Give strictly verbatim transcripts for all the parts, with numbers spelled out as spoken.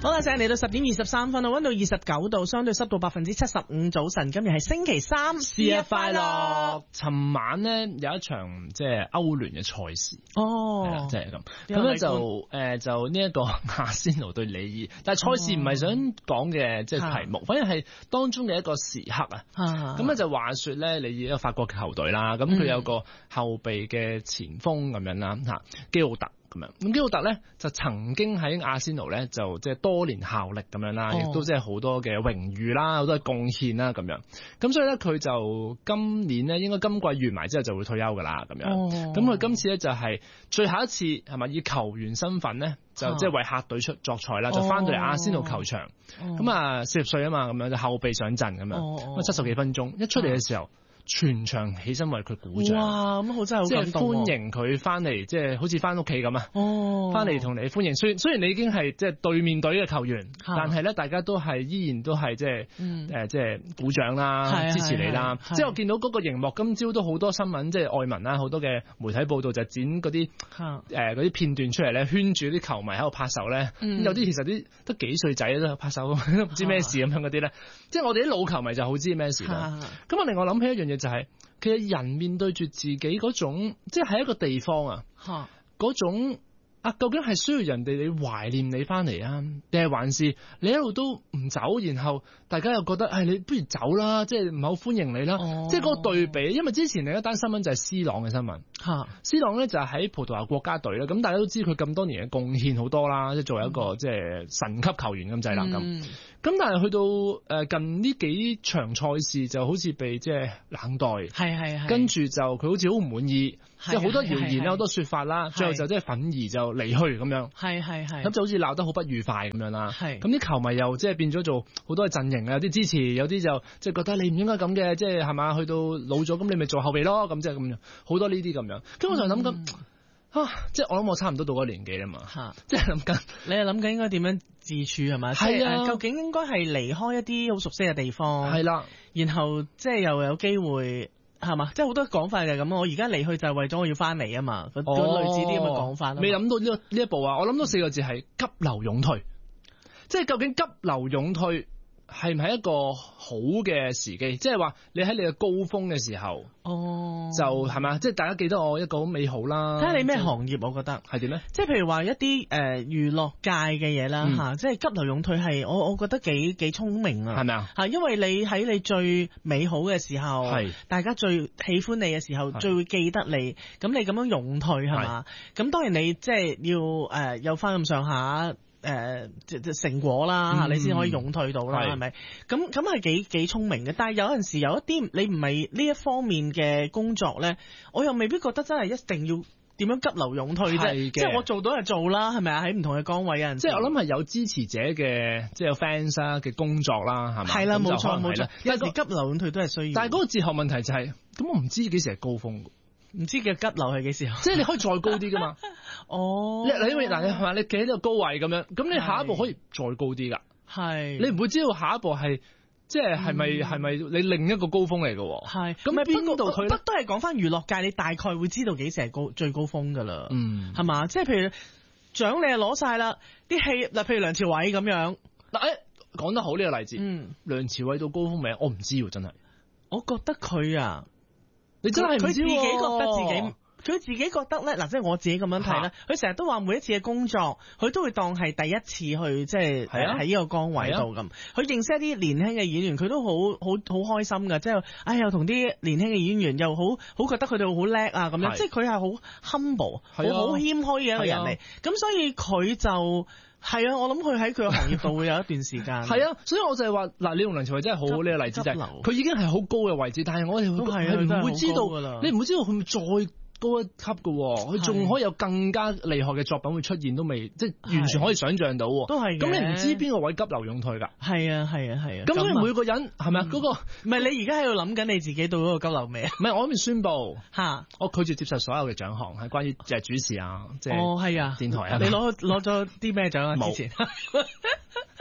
好啦，正嚟到十點二十三分啦，溫度二十九度，相對濕度百分之七十五。早晨，今日係星期三， 節日快樂！尋晚咧有一場即係歐聯嘅賽事， 哦， 即係咁。咁咧就誒、呃、就呢一個阿仙奴對里爾，但係賽事唔係想講嘅即係題目，反而係當中嘅一個時刻啊。咁咧就話說咧，里爾一個法國嘅球隊啦，咁佢有個後備嘅前鋒咁樣啦嚇，基奧特。咁樣，咁基奧特咧就曾經喺阿仙奴咧就即係多年效力咁樣啦，亦、哦、都即係好多嘅榮譽啦，好多嘅貢獻啦咁樣。咁所以咧佢就今年咧應該今季完埋之後就會退休噶啦咁樣。咁佢、哦、今次咧就係最後一次係咪以球員身份咧就即係為客隊出作賽啦，哦、就翻到嚟阿仙奴球場。咁啊四十歲啊嘛，咁樣就後備上陣咁樣，咁七十幾分鐘一出嚟嘅時候。全場起身為佢鼓掌， 哇！咁好真係好感動， 即係歡迎佢翻嚟，即係好似翻屋企咁啊！哦，翻嚟同你歡迎。雖雖然你已經係即係對面隊嘅球員，但係咧大家都係依然都係即係誒即係鼓掌啦，支持你啦。即係我見到嗰個熒幕，今朝都好多新聞，即係外文啦，好多嘅媒體報道就剪嗰啲誒嗰啲片段出嚟咧，圈住啲球迷喺度拍手咧。有啲其實啲得幾歲仔都拍手，都唔知咩事咁樣嗰啲咧。即係我哋啲老球迷就好知咩事啦。咁我令我諗起一樣嘢。就係其實人面對住自己嗰種，即係喺一個地方啊，嗰種啊，究竟係需要人哋你懷念你翻嚟啊，定係還是你一路都唔走，然後大家又覺得，唉、哎，你不如走啦，即係唔係好歡迎你啦，哦、即係嗰個對比。因為之前另一單新聞就係 C 朗嘅新聞，C 朗咧就係喺葡萄牙國家隊啦，咁大家都知佢咁多年嘅貢獻好多啦，即係作為一個、嗯、即係神級球員咁滯啦咁。嗯咁但係去到誒近呢幾場賽事就好似被即係冷待，係係係，跟住就佢好似好唔滿意，即係好多謠言啦，好多說法啦，最後就即係憤而就離去咁樣，係係係，咁就好似鬧得好不愉快咁樣啦，係，咁啲球迷又即係變咗做好多嘅陣營啊，有啲支持，有啲就即係覺得你唔應該咁嘅，即係係嘛，去到老咗咁你咪做後備咯，咁即係咁樣，好多呢啲咁樣，咁我就諗緊。嗯啊！即係我諗我差唔多到嗰個年紀啦嘛，啊、即係諗緊，你係諗緊應該點樣自處係咪？係啊，究竟應該係離開一啲好熟悉嘅地方，係啦、啊，然後即係又有機會係嘛？即係好多講法嘅咁。我而家離去就係為咗我要翻嚟啊嘛，個、哦、類似啲咁嘅講法。未諗到呢個呢一步啊！我諗到四個字係急流勇退，即係究竟急流勇退係唔係一個好嘅時機？即係話你喺你嘅高峰嘅時候，哦，就係咪？即係大家記得我一個好美好啦。睇下你咩行業，我覺得係點咧？即係譬如話一啲誒娛樂界嘅嘢啦吓，即係急流勇退係我我覺得幾幾聰明啊，係咪啊？吓，因為你喺你最美好嘅時候，係大家最喜歡你嘅時候，最會記得你。咁你咁樣勇退係嘛？咁當然你即係要誒有翻咁上下。誒，即即、呃、成果啦，嗯、你先可以勇退到啦，係咪是？咁咁係幾幾聰明嘅。但係有陣時有一啲你唔係呢一方面嘅工作咧，我又未必覺得真係一定要點樣急流勇退啫。的即係我做到就做啦，係咪啊？喺唔同嘅崗位有陣時，即係我諗係有支持者嘅，即係有 fans 啊嘅工作啦，係咪？係啦，冇錯冇錯。有時急流勇退都係需要。但係嗰個哲學問題就係、是，咁我唔知幾時係高峰。唔知嘅急流係幾時候？即係你可以再高啲噶嘛？哦，你因為嗱，你係嘛？你企喺呢個高位咁樣，咁你下一步可以再高啲噶。係，你唔會知道下一步係即係係咪係咪你另一個高峰嚟嘅？係，咁邊度佢？不都係講翻娛樂界，你大概會知道幾時係高最高峰噶啦。嗯，係嘛？即係譬如獎你係攞晒啦，啲戲嗱，譬如梁朝偉咁樣嗱，誒，講得好呢個例子。嗯，梁朝偉到高峰未？我唔知喎，真係。我覺得佢啊。你真係唔知喎，佢自己覺得自己，佢自己覺得咧，嗱，即係我自己咁樣睇咧，佢成日都話每一次嘅工作，佢都會當係第一次去，即係喺呢個崗位度咁。佢認識一啲年輕嘅演員，佢都好好好開心噶，即係，哎呀，同啲年輕嘅演員又好好覺得佢哋好叻啊，咁樣，即係佢係好 humble，好好謙虛嘅一個人嚟。咁所以佢就。係啊，我諗佢喺佢嘅行業度會有一段時間。係啊，所以我就係話嗱，你用梁朝偉真係好好呢個例子，就係佢已經係好高嘅位置，但係我哋係唔會知道，你唔會知道佢會再高一級嘅，佢仲可以有更加厲害嘅作品會出現，都未即係完全可以想象到。都係，咁你唔知邊個位急流勇退㗎？係啊，係啊，係啊。咁所以每個人係咪啊？嗰個唔係你而家喺度諗緊你自己到嗰個急流未啊？唔係，我諗住宣佈嚇，我拒絕接受所有嘅獎項，係關於就係主持啊，即係哦係啊，電台啊。你攞攞咗啲咩獎啊？之前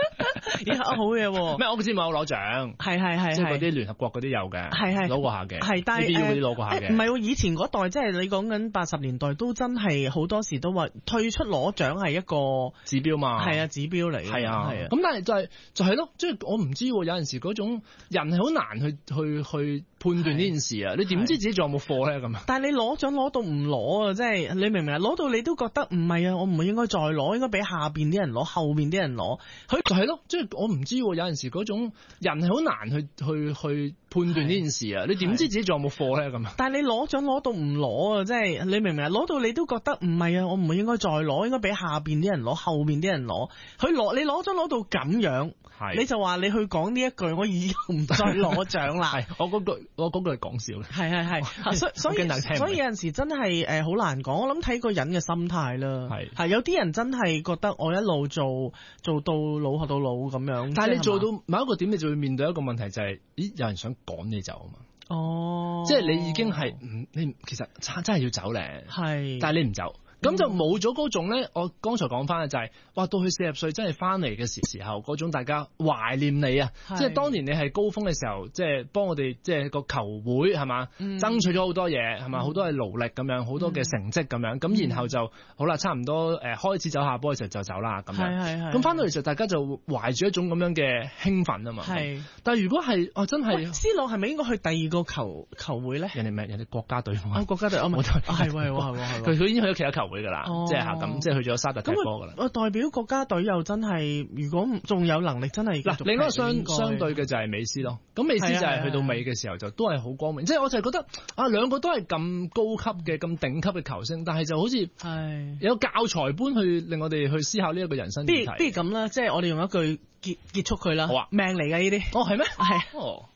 咦，好嘢喎！ 咩？我個節目有攞獎， 係係係， 即係嗰啲聯合國嗰啲有嘅， 係係攞過下嘅， 係但係 T V B 嗰啲攞過下嘅。 唔係喎，以前嗰代即係你講緊八十年代都真係好多時都話退出攞獎係一個指標嘛， 係啊指標嚟， 係啊係啊。 咁但係就係就係咯，即係我唔知有陣時嗰種人係好難去去去判斷呢件事啊！你點知自己仲有冇貨咧咁啊？ 但係你攞獎攞到唔攞啊！即係你明唔明啊？攞到你都覺得唔係啊！我唔係應該再攞，應該俾下邊啲人攞，後邊啲人攞。佢就係咯，即係我唔知有陣時嗰種人係好難去去去判斷呢件事啊！你點知自己仲有冇貨咧咁啊？ 但係你攞獎攞到唔攞啊！即係你明唔明啊？攞到你都覺得唔係啊！我唔係應該再攞，應該俾下邊啲人攞，後邊啲人攞。佢攞你攞咗攞到咁樣，你就話你去講呢一句，我以後唔再攞獎啦。 係我嗰句我嗰句係講笑嘅。 係係係，所以所以所以有陣時真係誒好難講。我諗睇個人嘅心態啦。係係有啲人真係覺得我一路做做到老學到老咁樣。 但係你做到某一個點，你就會面對一個問題，就係咦有人想趕你走啊嘛。 哦， 即係你已經係唔你其實真係要走咧。 係， 但係你唔走。咁就冇咗嗰種咧，我剛才講翻嘅就係、是，哇！到佢四十歲真係翻嚟嘅時時候，嗰種大家懷念你啊！即係當年你係高峰嘅時候，即係幫我哋即係個球會係嘛，嗯、爭取咗好多嘢係嘛，好、嗯、多嘅勞力咁樣，好多嘅成績咁樣，咁、嗯、然後就好啦，差唔多誒開始走下坡嘅時候就走啦咁樣。咁翻到嚟就大家就懷住一種咁樣嘅興奮啊嘛。係。但係如果係哦真係 ，C 朗係咪應該去第二個球球會咧？ 人哋咩？人哋國家隊。 哦，國家隊，我咪係喎係喎係喎。 佢佢已經去咗其他球會㗎啦，即係嚇咁，即係去咗沙特踢波㗎啦。 我代表國家隊又真係，如果仲有能力，真係嗱，另一個相相對嘅就係美斯咯。咁美斯就係去到尾嘅時候就都係好光明，即係我就係覺得啊，兩個都係咁高級嘅、咁頂級嘅球星，但係就好似係有教材般去令我哋去思考呢一個人生議題。 不如不如咁啦，即係我哋用一句結結束佢啦。 好啊， 命嚟㗎呢啲。 哦，係咩？ 係。哦。